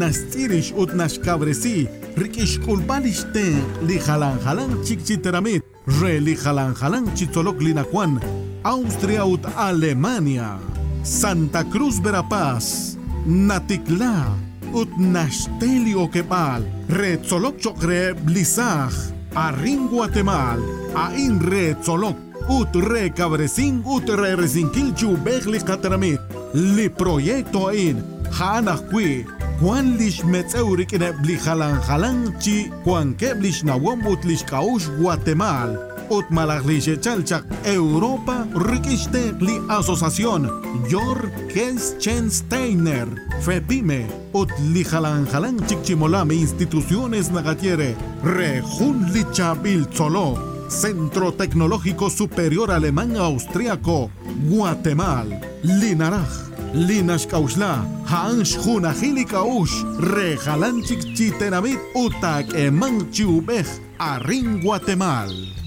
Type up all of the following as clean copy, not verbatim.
nastirish ut nashkabresi, rikish kulbalishten, li halan chikchiteramit, re li halan chitzolok linakwan, Austria ut Alemania, Santa Cruz Verapaz, Natikla, ut nashteli okepal, re tzolok chokre blisaj, arin Guatemal, ain re tzolok, ut re cabresin ut re resinkil chubeg li kataramit, li proyecto ain, hanakwi, Juan lish metzeurik ine bli halan chi, Juan keblish nawom ut lish kaush Guatemal, ut malaglishe chalchak Europa rikishte li asociación Jor Kelschensteiner Fepime ut li halan chikchimolame instituciones nagatiere Rejun lichabil tzolo Centro Tecnológico Superior Alemán Austriaco Guatemal Linaraj Linash Kaushla Hansh Junajili Kaush Rejalan chikchitenamit utak eman chiubej Arin Guatemal.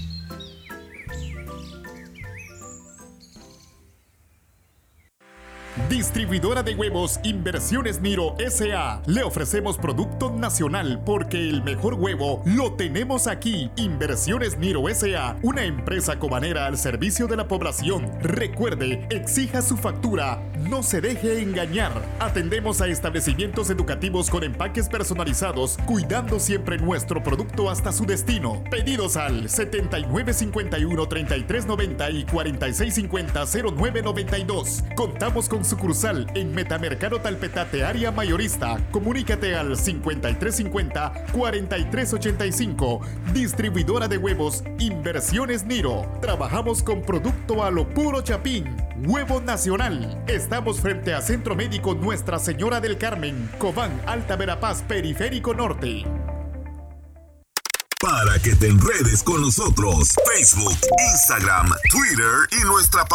Distribuidora de huevos Inversiones Niro S.A. Le ofrecemos producto nacional porque el mejor huevo lo tenemos aquí. Inversiones Niro S.A. Una empresa cobanera al servicio de la población. Recuerde, exija su factura. No se deje engañar. Atendemos a establecimientos educativos con empaques personalizados, cuidando siempre nuestro producto hasta su destino. Pedidos al 7951-3390 y 4650-0992. Contamos con sucursal en Metamercado Talpetate, área mayorista. Comunícate al 5350-4385. Distribuidora de huevos Inversiones Niro. Trabajamos con producto a lo puro chapín. Huevo nacional. Estamos frente a Centro Médico Nuestra Señora del Carmen, Cobán, Alta Verapaz, Periférico Norte. Para que te enredes con nosotros, Facebook, Instagram, Twitter y nuestra página